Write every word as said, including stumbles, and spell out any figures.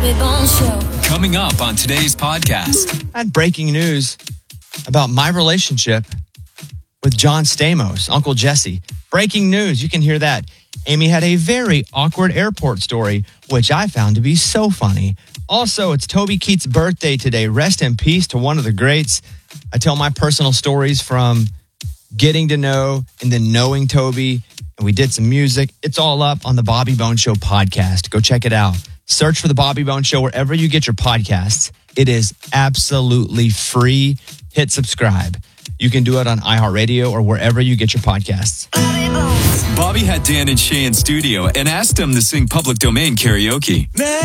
Bobby Bones Show. Coming up on today's podcast. I had breaking news about my relationship with John Stamos, Uncle Jesse. Breaking news, you can hear that. Amy had a very awkward airport story, which I found to be so funny. Also, it's Toby Keith's birthday today. Rest in peace to one of the greats. I tell my personal stories from getting to know and then knowing Toby, and we did some music. It's all up on the Bobby Bones Show podcast. Go check it out. Search for the Bobby Bones Show wherever you get your podcasts. It is absolutely free. Hit subscribe. You can do it on iHeartRadio or wherever you get your podcasts. Bobby had Dan and Shay in studio and asked them to sing Public Domain karaoke.